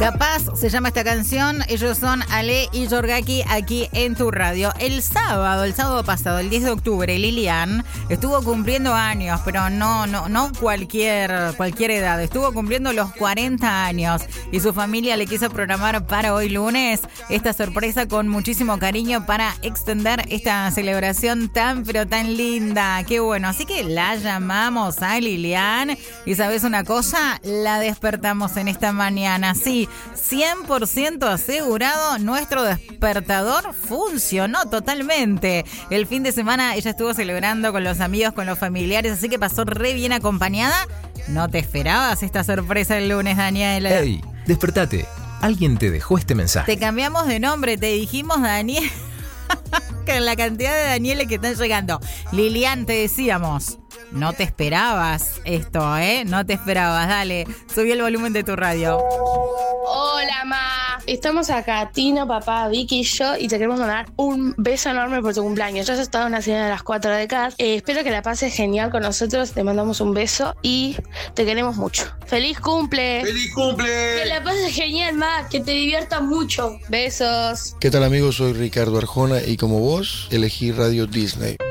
Capaz se llama esta canción. Ellos son Ale y Yorgaki aquí en tu radio. El sábado pasado, el 10 de octubre, Lilian estuvo cumpliendo años, pero no cualquier edad. Estuvo cumpliendo los 40 años y su familia le quiso programar para hoy lunes esta sorpresa con muchísimo cariño para extender esta celebración tan pero tan linda. Qué bueno. Así que la llamamos a Lilian y ¿sabes una cosa? La despertamos en esta mañana. Sí, 100% asegurado, nuestro despertador funcionó totalmente. El fin de semana ella estuvo celebrando con los amigos, con los familiares, así que pasó re bien acompañada. ¿No te esperabas esta sorpresa el lunes, Daniela? ¡Ey! Despertate. Alguien te dejó este mensaje. Te cambiamos de nombre, te dijimos Daniel. Con la cantidad de Danieles que están llegando. Lilian, te decíamos. No te esperabas esto, ¿eh? No te esperabas. Dale, subí el volumen de tu radio. Hola, ma. Estamos acá, Tino, papá, Vicky y yo, y te queremos mandar un beso enorme por tu cumpleaños. Ya has estado en la cena de las 4 de casa. Espero que la pases genial con nosotros. Te mandamos un beso y te queremos mucho. ¡Feliz cumple! ¡Feliz cumple! Que la pases genial, ma. Que te diviertas mucho. Besos. ¿Qué tal, amigos? Soy Ricardo Arjona y como vos, elegí Radio Disney.